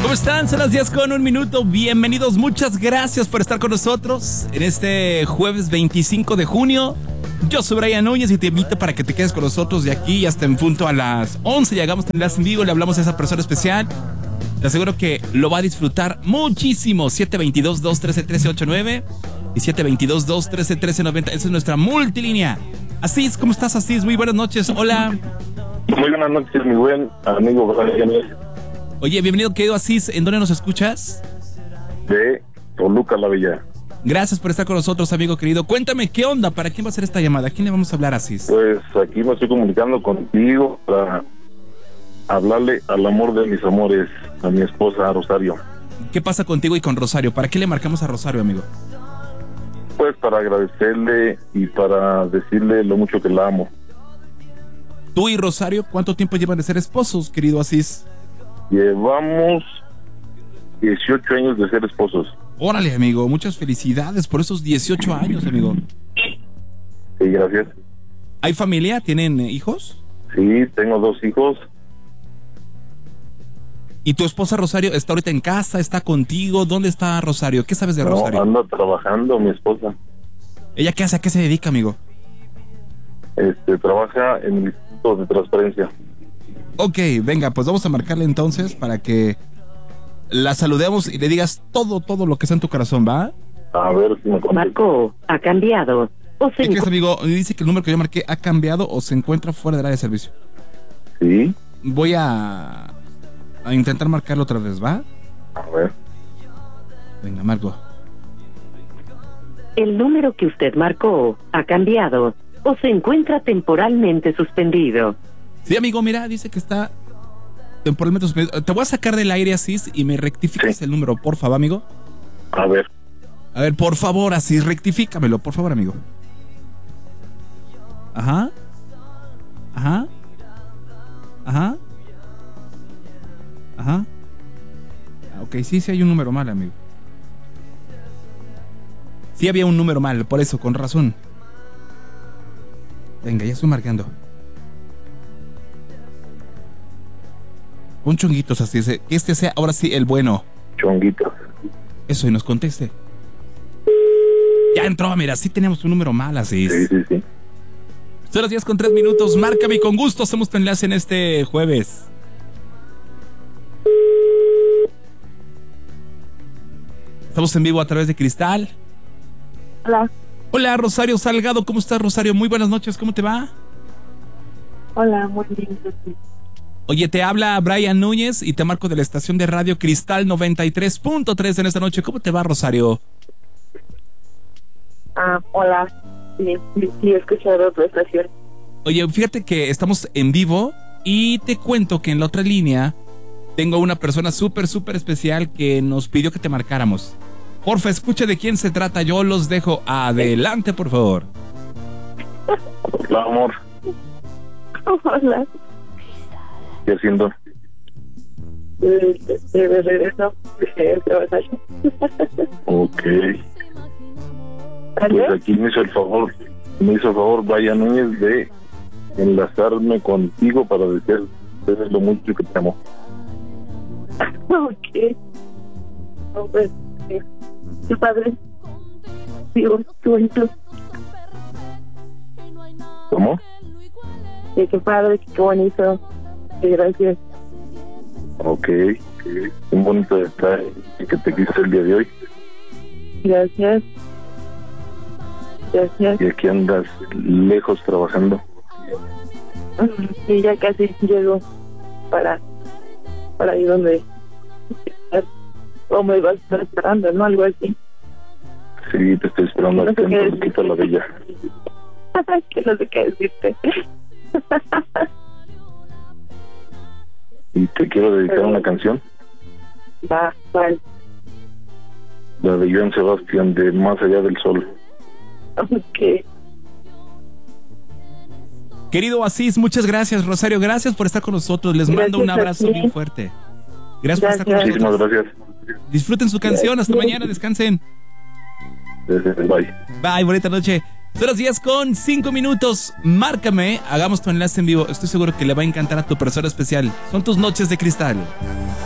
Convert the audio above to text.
¿Cómo están? Son las 10:01. Bienvenidos, muchas gracias por estar con nosotros en este jueves 25 de junio. Yo soy Brian Núñez y te invito para que te quedes con nosotros de aquí hasta en punto a las 11. Llegamos a Enlace en Vivo, le hablamos a esa persona especial. Te aseguro que lo va a disfrutar muchísimo. 722-213-1389 y 722-213-1390. Esa es nuestra multilínea. Asís, ¿cómo estás, Asís? Muy buenas noches, hola. Muy buenas noches, mi buen amigo Brian. Oye, bienvenido, querido Asís. ¿En dónde nos escuchas? De Toluca, la Bella. Gracias por estar con nosotros, amigo querido. Cuéntame, ¿qué onda? ¿Para quién va a ser esta llamada? ¿A quién le vamos a hablar, Asís? Pues aquí me estoy comunicando contigo para hablarle al amor de mis amores, a mi esposa Rosario. ¿Qué pasa contigo y con Rosario? ¿Para qué le marcamos a Rosario, amigo? Pues para agradecerle y para decirle lo mucho que la amo. ¿Tú y Rosario cuánto tiempo llevan de ser esposos, querido Asís? Llevamos 18 años de ser esposos. Órale, amigo, muchas felicidades por esos 18 años, amigo. Sí, gracias. ¿Hay familia? ¿Tienen hijos? Sí, tengo 2 hijos. ¿Y tu esposa Rosario está ahorita en casa? ¿Está contigo? ¿Dónde está Rosario? ¿Qué sabes de Rosario? No, anda trabajando mi esposa. ¿Ella qué hace? ¿A qué se dedica, amigo? Trabaja en el Instituto de Transparencia. Ok, venga, pues vamos a marcarle entonces para que la saludemos y le digas todo lo que está en tu corazón, ¿va? A ver si me contesta. Marcó, ha cambiado. ¿Qué crees, amigo? Dice que el número que yo marqué ha cambiado o se encuentra fuera del área de servicio. Sí. Voy a intentar marcarlo otra vez, ¿va? A ver. Venga, marco. El número que usted marcó ha cambiado o se encuentra temporalmente suspendido. Sí, amigo, mira, dice que está temporalmente suspendido. Te voy a sacar del aire, Asís, y me rectificas el número, por favor, amigo. A ver, por favor, Asís, rectifícamelo, por favor, amigo. Ajá. Ajá. Ajá. Ajá. Ok, sí hay un número mal, amigo. Sí había un número mal, por eso, con razón. Venga, ya estoy marcando. Un chonguitos, así es. Que este sea ahora sí el bueno. chonguitos. Eso, y nos conteste. Ya entró, mira, sí tenemos un número mal, así es. Sí. Son las 10:03. Márcame y con gusto hacemos tu enlace en este jueves. Estamos en vivo a través de Cristal. Hola. Hola, Rosario Salgado. ¿Cómo estás, Rosario? Muy buenas noches. ¿Cómo te va? Hola, muy bien. Oye, te habla Brian Núñez y te marco de la estación de radio Cristal 93.3 en esta noche. ¿Cómo te va, Rosario? Hola. Sí, he escuchado tu estación. Oye, fíjate que estamos en vivo y te cuento que en la otra línea tengo una persona súper especial que nos pidió que te marcáramos. Porfa, escucha de quién se trata. Yo los dejo. Adelante, por favor. Hola, amor. Hola. ¿Qué haciendo? De regreso de trabajar. Ok. Pues aquí me hizo el favor Brian Núñez de enlazarme contigo para decir lo mucho que te amo. Ok. No, pues, qué padre. Digo, qué bonito. ¿Cómo? Sí, qué padre, qué bonito. Gracias. Ok. Un bonito detalle que te quise el día de hoy. Gracias. Y aquí andas lejos trabajando. Sí, ya casi llego para ahí donde o me vas a estar esperando, ¿no? Algo así. Sí, te estoy esperando No aquí sé qué en Toluquita, la Bella. Que no sé qué decirte. Y te quiero dedicar una canción. Va, ¿cuál? La de Joan Sebastián, de Más allá del sol. Ok. Querido Asís, muchas gracias. Rosario, gracias por estar con nosotros. Les mando un abrazo bien fuerte. Gracias por estar con nosotros. Muchísimas gracias. Disfruten su canción. Hasta mañana. Descansen. Bye. Bye, bonita noche. Son las 10:05. Márcame, hagamos tu enlace en vivo. Estoy seguro que le va a encantar a tu persona especial. Son tus noches de cristal.